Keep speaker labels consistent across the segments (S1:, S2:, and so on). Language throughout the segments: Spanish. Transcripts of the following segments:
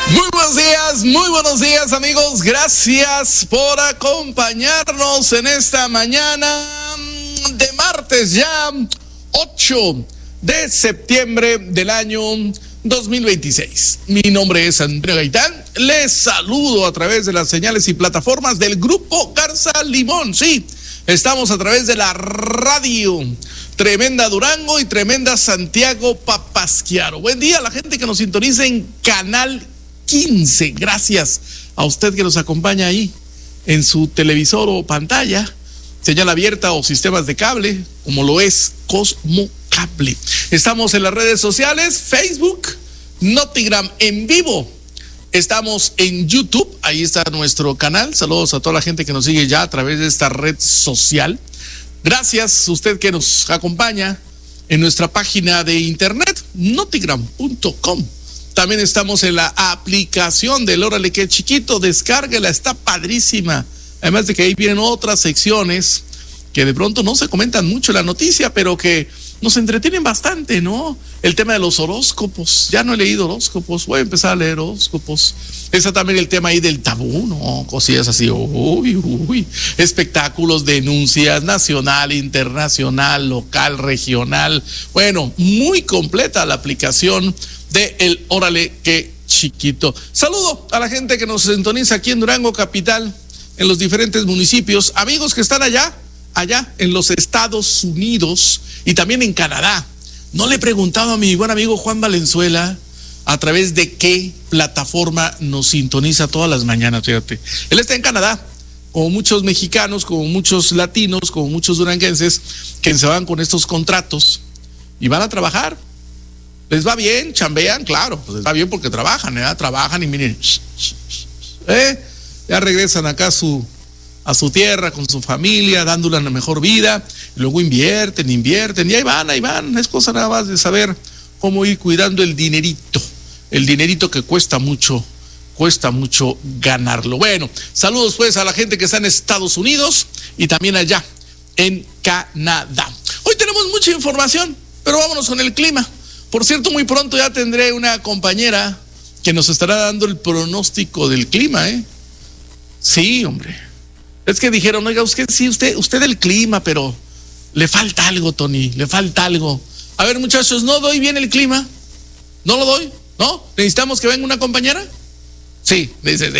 S1: Muy buenos días amigos, gracias por acompañarnos en esta mañana de martes ya 8 de septiembre del año 2026. Mi nombre es Andrea Gaitán, les saludo a través de las señales y plataformas del Grupo Garza Limón. Sí, estamos a través de la radio Tremenda Durango y Tremenda Santiago Papasquiaro. Buen día a la gente que nos sintoniza en Canal 15. Gracias a usted que nos acompaña ahí en su televisor o pantalla, señal abierta o sistemas de cable, como lo es Cosmo Cable. Estamos en las redes sociales, Facebook, Notigram en vivo. Estamos en YouTube, ahí está nuestro canal. Saludos a toda la gente que nos sigue ya a través de esta red social. Gracias a usted que nos acompaña en nuestra página de internet, notigram.com. También estamos en la aplicación del Órale que Chiquito, descárguela, está padrísima. Además de que ahí vienen otras secciones que de pronto no se comentan mucho en la noticia, pero que nos entretienen bastante, ¿no? El tema de los horóscopos, ya no he leído horóscopos, voy a empezar a leer horóscopos. Está también el tema ahí del tabú, ¿no? Cosillas así, espectáculos, denuncias, nacional, internacional, local, regional. Bueno, muy completa la aplicación de el Órale que Chiquito. Saludo a la gente que nos sintoniza aquí en Durango capital, en los diferentes municipios, amigos que están allá en los Estados Unidos y también en Canadá. No le he preguntado a mi buen amigo Juan Valenzuela a través de qué plataforma nos sintoniza todas las mañanas, fíjate. Él está en Canadá, como muchos mexicanos, como muchos latinos, como muchos duranguenses que se van con estos contratos y van a trabajar. ¿Les va bien? ¿Chambean? Claro, pues les va bien porque trabajan, ¿verdad? Trabajan y miren, ya regresan acá a su tierra con su familia, dándole una mejor vida, y luego invierten, y ahí van, es cosa nada más de saber cómo ir cuidando el dinerito que cuesta mucho ganarlo. Bueno, saludos pues a la gente que está en Estados Unidos y también allá en Canadá. Hoy tenemos mucha información, pero vámonos con el clima. Por cierto, muy pronto ya tendré una compañera que nos estará dando el pronóstico del clima, Sí, hombre. Es que dijeron, oiga, usted del clima, pero le falta algo, Tony, le falta algo. A ver, muchachos, ¿no doy bien el clima? ¿No lo doy? ¿No? ¿Necesitamos que venga una compañera? Sí, dice.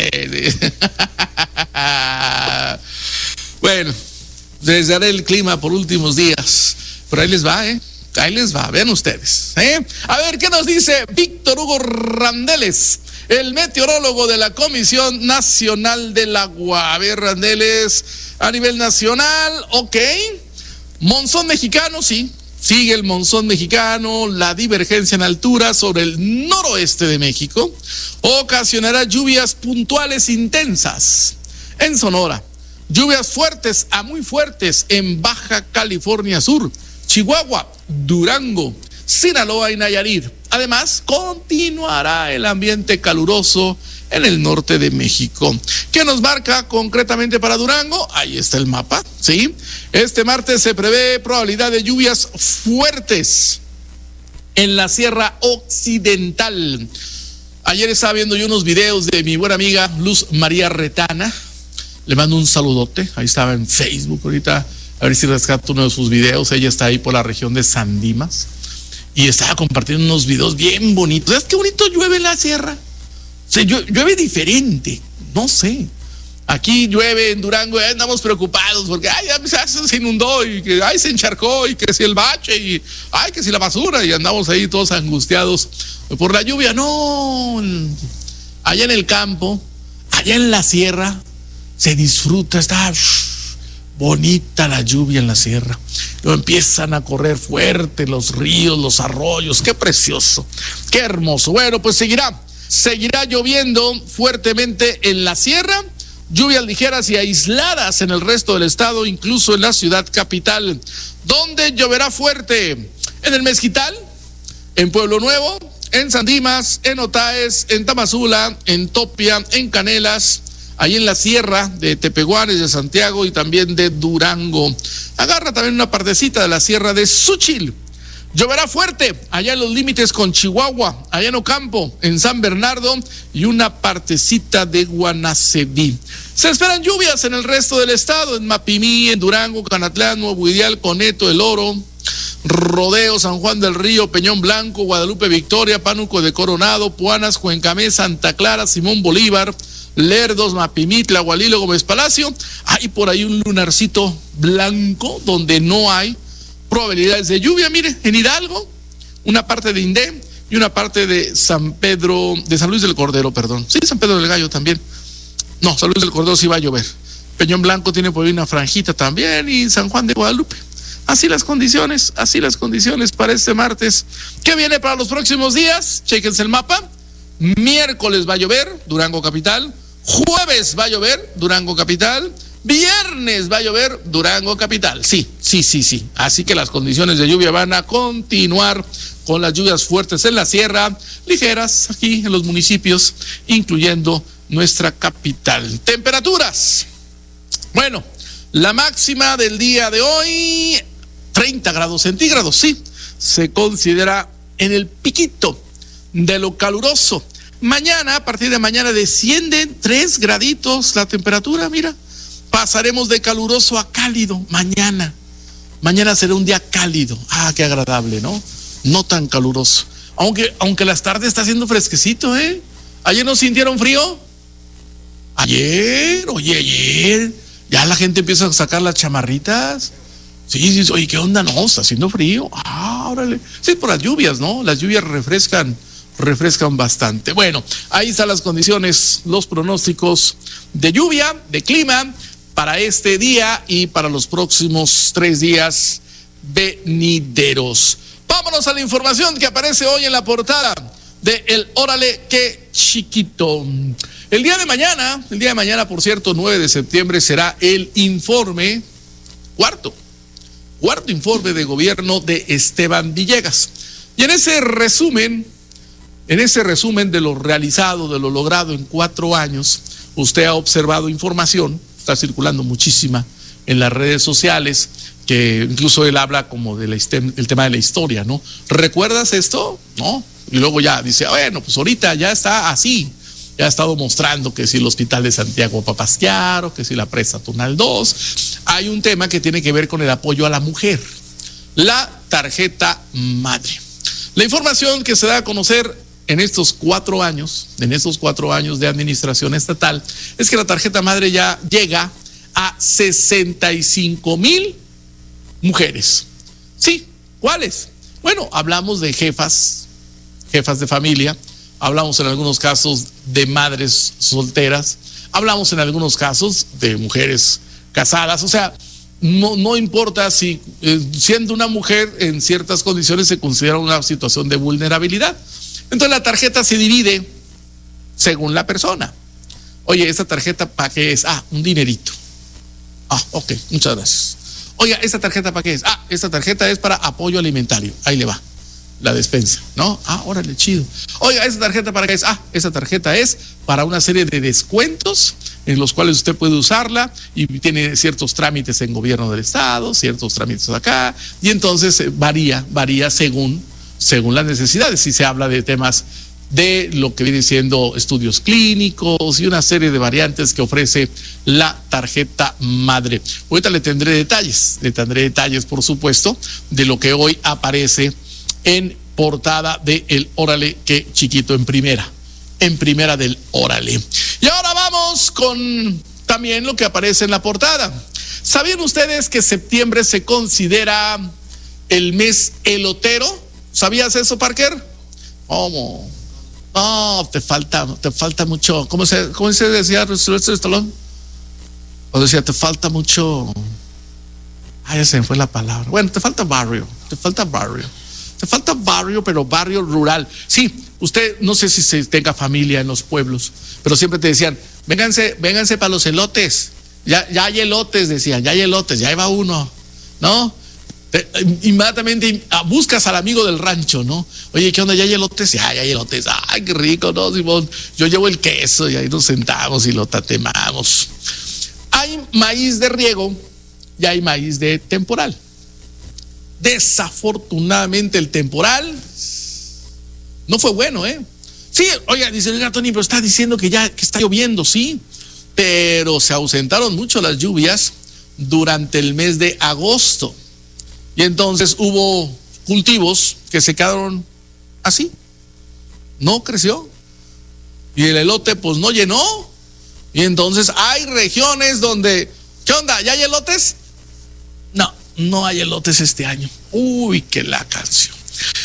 S1: Bueno, les daré el clima por últimos días, pero ahí les va, Ahí les va, vean ustedes. A ver, ¿qué nos dice Víctor Hugo Randeles, el meteorólogo de la Comisión Nacional del Agua? A ver, Randeles, a nivel nacional, ok. Monzón mexicano, sí, sigue el monzón mexicano. La divergencia en altura sobre el noroeste de México ocasionará lluvias puntuales intensas en Sonora, lluvias fuertes a muy fuertes en Baja California Sur, Chihuahua, Durango, Sinaloa y Nayarit. Además, continuará el ambiente caluroso en el norte de México. ¿Qué nos marca concretamente para Durango? Ahí está el mapa, ¿sí? Este martes se prevé probabilidad de lluvias fuertes en la Sierra Occidental. Ayer estaba viendo yo unos videos de mi buena amiga Luz María Retana. Le mando un saludote. Ahí estaba en Facebook ahorita. A ver si rescato uno de sus videos. Ella está ahí por la región de San Dimas y estaba compartiendo unos videos bien bonitos. ¿Sabes qué bonito llueve en la sierra? O sea, llueve diferente, no sé. Aquí llueve en Durango y andamos preocupados porque ya se inundó y que se encharcó y que si el bache y que si la basura, y andamos ahí todos angustiados por la lluvia. No, allá en el campo, allá en la sierra se disfruta, está bonita la lluvia en la sierra. Luego empiezan a correr fuerte los ríos, los arroyos. Qué precioso, qué hermoso. Bueno, pues seguirá lloviendo fuertemente en la sierra, lluvias ligeras y aisladas en el resto del estado, incluso en la ciudad capital, donde lloverá fuerte en el Mezquital, en Pueblo Nuevo, en San Dimas, en Otaes, en Tamazula, en Topia, en Canelas, ahí en la sierra de Tepehuanes, de Santiago y también de Durango. Agarra también una partecita de la sierra de Xúchil, Lloverá fuerte allá en los límites con Chihuahua, allá en Ocampo, en San Bernardo y una partecita de Guanaceví. Se esperan lluvias en el resto del estado, en Mapimí, en Durango, Canatlán, Nuevo Ideal, Coneto, El Oro, Rodeo, San Juan del Río, Peñón Blanco, Guadalupe Victoria, Pánuco de Coronado, Puanas, Cuencamé, Santa Clara, Simón Bolívar, Lerdos, Mapimí, Tlahualilo, Gómez Palacio. Hay por ahí un lunarcito blanco donde no hay probabilidades de lluvia. Mire, en Hidalgo, una parte de Indé y una parte de San Luis del Cordero, perdón. Sí, San Pedro del Gallo también. No, San Luis del Cordero sí va a llover. Peñón Blanco tiene por ahí una franjita también y San Juan de Guadalupe. Así las condiciones para este martes. ¿Qué viene para los próximos días? Chéquense el mapa. Miércoles va a llover, Durango capital. Jueves va a llover, Durango capital. Viernes va a llover, Durango capital. Sí. Así que las condiciones de lluvia van a continuar con las lluvias fuertes en la sierra, ligeras aquí en los municipios, incluyendo nuestra capital. Temperaturas. Bueno, la máxima del día de hoy, 30 grados centígrados, sí, se considera en el piquito de lo caluroso. Mañana, a partir de mañana, descienden 3 graditos la temperatura, mira. Pasaremos de caluroso a cálido mañana. Mañana será un día cálido. Ah, qué agradable, ¿no? No tan caluroso. Aunque las tardes está haciendo fresquecito, ¿eh? ¿Ayer no sintieron frío? Ayer. Ya la gente empieza a sacar las chamarritas. Sí, oye, ¿qué onda? No, está haciendo frío. Ah, órale. Sí, por las lluvias, ¿no? Las lluvias refrescan bastante. Bueno, ahí están las condiciones, los pronósticos de lluvia, de clima para este día y para los próximos 3 días venideros. Vámonos a la información que aparece hoy en la portada de El Órale, qué chiquito. El día de mañana, por cierto, 9 de septiembre, será el informe, cuarto informe de gobierno de Esteban Villegas. Y en ese resumen de lo realizado, de lo logrado en 4 años, usted ha observado información, está circulando muchísima en las redes sociales, que incluso él habla como del tema de la historia, ¿no? ¿Recuerdas esto? ¿No? Y luego ya dice, bueno, pues ahorita ya está así. Ya ha estado mostrando que si el Hospital de Santiago Papasquiaro, que si la presa Tunal 2. Hay un tema que tiene que ver con el apoyo a la mujer, la tarjeta madre. La información que se da a conocer en estos 4 años de administración estatal, es que la tarjeta madre ya llega a 65,000 mujeres. Sí, ¿cuáles? Bueno, hablamos de jefas de familia, hablamos en algunos casos de madres solteras, hablamos en algunos casos de mujeres casadas. O sea, no importa si siendo una mujer en ciertas condiciones se considera una situación de vulnerabilidad. Entonces la tarjeta se divide según la persona. Oye, ¿esta tarjeta para qué es? Ah, un dinerito. Ah, ok, muchas gracias. Oiga, ¿esta tarjeta para qué es? Ah, esta tarjeta es para apoyo alimentario. Ahí le va la despensa, ¿no? Ah, órale, chido. Oiga, ¿esta tarjeta para qué es? Ah, esta tarjeta es para una serie de descuentos en los cuales usted puede usarla y tiene ciertos trámites en gobierno del estado, ciertos trámites acá, y entonces varía según las necesidades. Si se habla de temas de lo que viene siendo estudios clínicos y una serie de variantes que ofrece la tarjeta madre. Ahorita le tendré detalles, por supuesto, de lo que hoy aparece en portada de El Órale, qué chiquito, en primera del Órale. Y ahora vamos con también lo que aparece en la portada. ¿Sabían ustedes que septiembre se considera el mes elotero? ¿Sabías eso, Parker? ¿Cómo? No, te falta mucho. ¿Cómo se decía Sylvester Stallone? O decía, te falta mucho. Ya se me fue la palabra. Bueno, te falta barrio, pero barrio rural. Sí, usted no sé si se tenga familia en los pueblos, pero siempre te decían, vénganse para los elotes. Ya hay elotes, decían, ya va uno, ¿no? Inmediatamente buscas al amigo del rancho, ¿no? Oye, ¿qué onda? ¿Ya hay elotes? Ya hay elotes. Ay, qué rico, ¿no, Simón? Yo llevo el queso y ahí nos sentamos y lo tatemamos. Hay maíz de riego y hay maíz de temporal. desafortunadamente el temporal no fue bueno, ¿eh? Sí, oiga, dice, oiga, Tony, pero está diciendo que está lloviendo, sí, pero se ausentaron mucho las lluvias durante el mes de agosto. Y entonces hubo cultivos que se quedaron así, no creció. Y el elote pues no llenó. Y entonces hay regiones donde, ¿qué onda? ¿Ya hay elotes? No, no hay elotes este año. Uy, qué la canción.